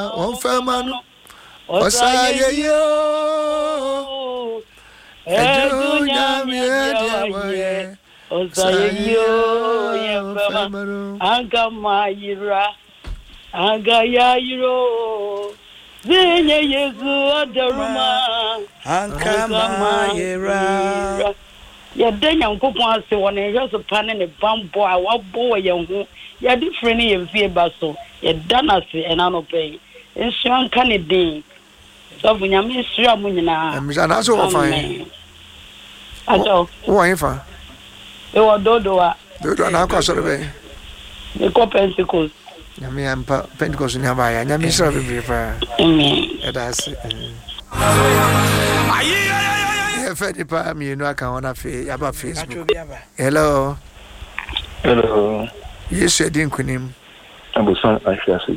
on famano osayeyo edunya miediawaye osayeyo yefamano angamayira angayayiro zenye yesu adaruma angamayira ya denya nkopon ase wona yesu pane ne bambo a wabo ye ho ya different ye vie baso ya danase enanope ensuan kanedin so bunyame sura mu nyina amjana so ofan ato wo infa e wo dodo na kwa so be e ko Pentecost nyame ampa Pentecost ni aba ya nyame sura be fa amen that's Fedi pa mi no aka wona fe yaba Facebook. Hello. Hello. Yes, edin kunim. Abusan afiasi.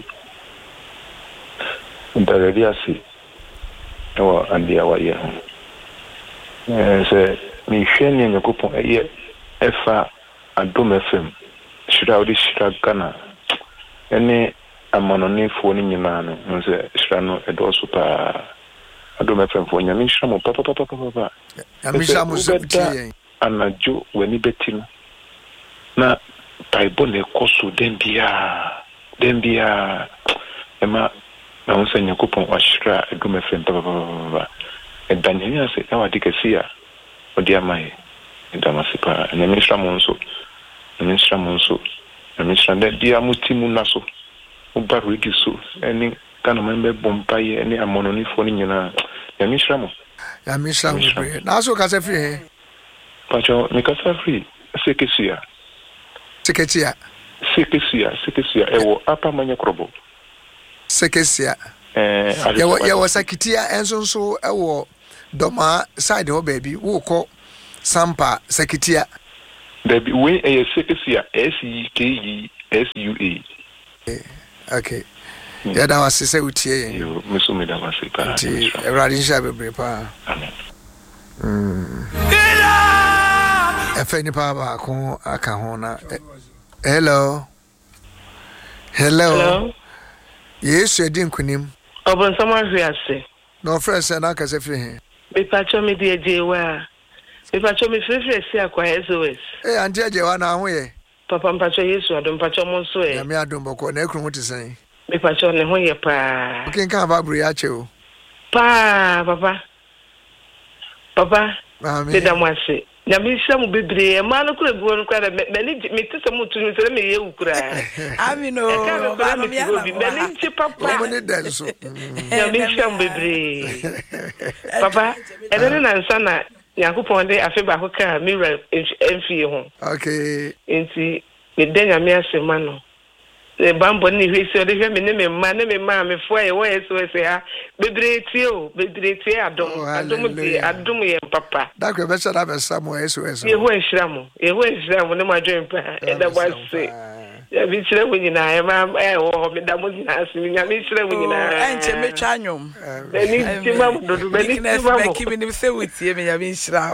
Ndalediasi. Ewa andia wa ye. Se mi hwene nyakopon eye efa Adom FM. Shira odi shira Ghana. Ene amanonefo ni nyina no. Nse shira no edoso pa Adom FM for nyame nhyamo papa amisha musebutie anajo wani betino na Bible ne koso dembia ema na unsa nyakopon washira Adom FM papa edanyani ase na wadikesia odi amaye ndamasipa nyame nhyamo nso nhyira dia mutimu naso ubarugiso eni kana membe bompaye eni amononifo ni nyina ya mishramo be na so ka se free pacho ni ka se free sekesia ewo apa manya krobo sekesia ya sakitia enso ewo doma side ho baby wo ko sampa sakitia baby we sekesia SEKESUA okay ya da wasese utie yo mesumi da waseka ti radisha bebre pa amen efeni pa ba ko aka ho na hello yesu edin kunim obon someone who has say no friend say na ka se fi he be pacho me die jewa be pacho me frefre si akwa SOS ante jewa na ho ye papa mpacho yesu adom pacho mo so ya me adom boko na ekru muti sen me pacho ne ho ye pa kin kan babru ya che o papa me da mo ase na me hyamu bebre ma no kura buo no kura me tese mo tunu se me ye ukura amino ba no me ala me ni chi papa mo ne denso na me hyamu bebre papa ene na nsa na yakupon de afi ba ko ka mirror enfie ho okay enti me denya me asema no e bambo ni hwesi o de hwe me ne me ma me fo e wo SOS ha bebre tie adom ye papa da ko be shara be samo SOS ye ho enhira mo ne ma join pa e da bwase ya bi chire wo nyina e ma wo me da mo nyina asimi nya me chire wo nyina enche me twanyom beni ti ma dodo beni ti ma mo ki me se wutie me ya bi nhira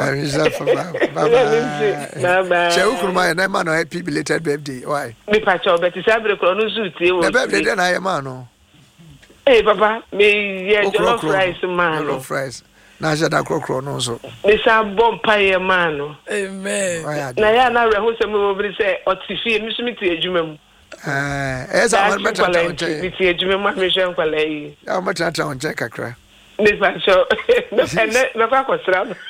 baba che ukuruma na ma no happy belated birthday why me pa cho beti sabre ko no zutie wo the birthday na ya ma no papa me ye jollof rice man no fries na jada krokro no so me sa bompa ye man no amen na ya na reho se me obri se otifie mi so mi ti adwuma mu esa man meta onche mi ti adwuma mu me hwe nkwala yi ya meta onche kakra me pa cho me kwa kwasra no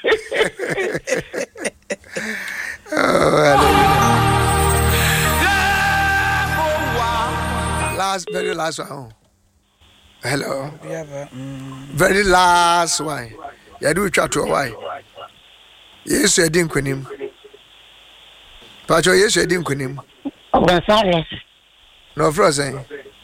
very last one. Hello. Very last one. You do chat to why? Yes, you didn't kunim. Pacho, yes, you didn't kunim. Gonzales. No frozen.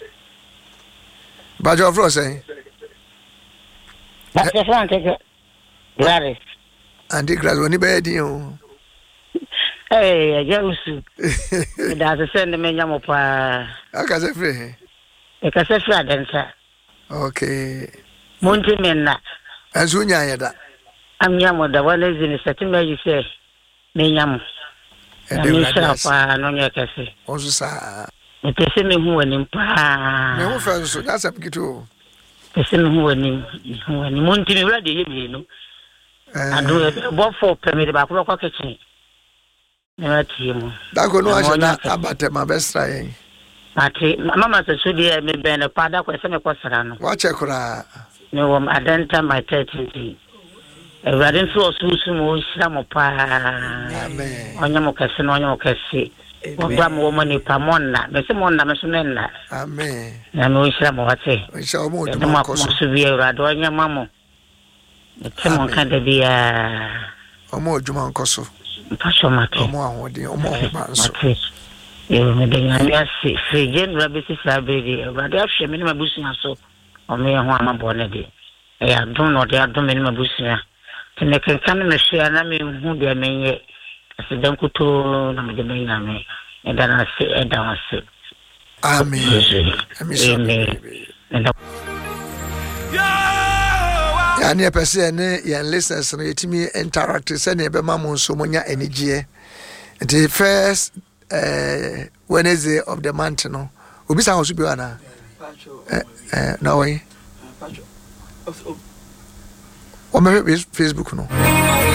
Pacho frozen. That's the front of Gladys. And the grass when you bed you. Hey, Jamesu. That's a send me Yamopa. I can say free. Because it's a dancer. Okay. Monty Mena. As soon as I'm Yamo, the one is in the September, you say, me Yam. And you shall find on your cafe. Also, sir. Me pese me hu wani pa. Me hu fa so that's a kito. Pese me hu wani monti me wura de ye me no. Adu bo for permit ba ko kwa kitchen. Na tie mu. Da ko no a na abate ma bestra yen. Ati mama se so de me ben na pada ko se me ko sara no. Wa che kura. Me wo adenta my 13. Everything so mo shira mo pa. Amen. Onya mo kese no onya mo kese. Ogba mo mani pa monna. Me se monna me so nenna. Amen. Na me shira mo wate. Insha mo de mo ko so bi era do onya mamo. Ke mo kan de bia. Omo odwuma nkoso. Pastor mate. Omo ahode, omo hobanso. Me de nya se gen rabisi sabedi. Rabbi afye me ni mabusu so. O me ho amabo ne de. I don't know they are doing my business. To make a canon of share, I mean, who they may yet. I said, don't go to the main army. And then I say, and I say, Amen. And your person, and listeners, and let me interact, send a mamma so much energy. The first Wednesday of the month, no, will be sounds to be on. No way. On my Facebook, no.